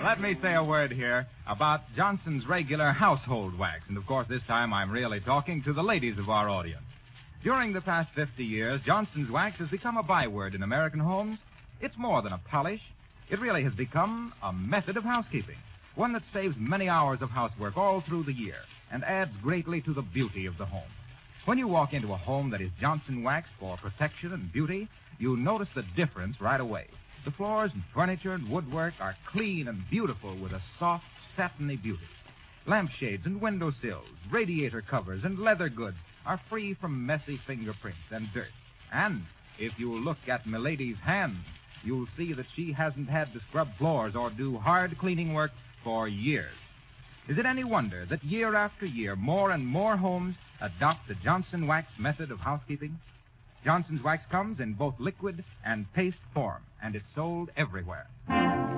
Let me say a word here about Johnson's regular household wax. And, of course, this time I'm really talking to the ladies of our audience. During the past 50 years, Johnson's wax has become a byword in American homes. It's more than a polish. It really has become a method of housekeeping, one that saves many hours of housework all through the year and adds greatly to the beauty of the home. When you walk into a home that is Johnson wax for protection and beauty, you notice the difference right away. The floors and furniture and woodwork are clean and beautiful with a soft, satiny beauty. Lampshades and windowsills, radiator covers, and leather goods are free from messy fingerprints and dirt. And if you look at Milady's hands, you'll see that she hasn't had to scrub floors or do hard cleaning work for years. Is it any wonder that year after year, more and more homes adopt the Johnson wax method of housekeeping? Johnson's wax comes in both liquid and paste form, and it's sold everywhere.